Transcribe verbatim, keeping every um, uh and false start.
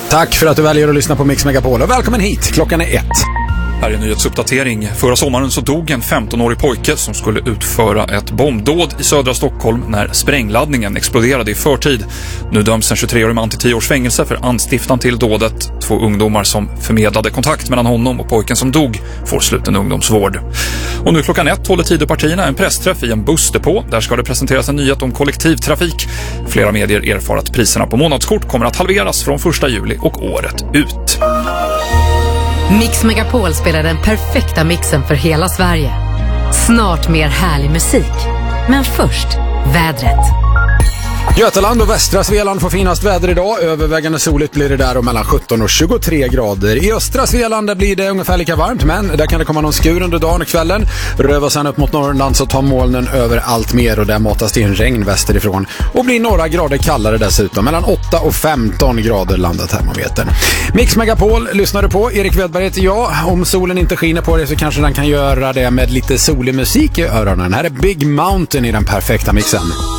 Tack för att du väljer att lyssna på Mix Megapol och välkommen hit, klockan är ett. Här är en nyhetsuppdatering. Förra sommaren så dog en femtonårig pojke som skulle utföra ett bombdåd i södra Stockholm när sprängladdningen exploderade i förtid. Nu döms en tjugotre-årig man till tio års fängelse för anstiftan till dådet. Två ungdomar som förmedlade kontakt mellan honom och pojken som dog får sluten ungdomsvård. Och nu klockan ett håller Tidöpartierna en pressträff i en bussdepå. Där ska det presenteras en nyhet om kollektivtrafik. Flera medier erfar att priserna på månadskort kommer att halveras från första juli och året ut. Mix Megapol spelar den perfekta mixen för hela Sverige. Snart mer härlig musik. Men först, vädret. Götaland och västra Svealand får finast väder idag. Övervägande soligt blir det där och mellan sjutton och tjugotre grader. I östra Svealand blir det ungefär lika varmt, men där kan det komma någon skur under dagen och kvällen. Röva sen upp mot Norrland så tar molnen över allt mer och där matas det in regn västerifrån. Och blir några grader kallare dessutom. Mellan åtta och femton grader landar termometern. Mix Megapol lyssnar du på. Erik Wedberg heter jag. Om solen inte skiner på dig så kanske den kan göra det med lite solig musik i öronen. Här är Big Mountain i den perfekta mixen.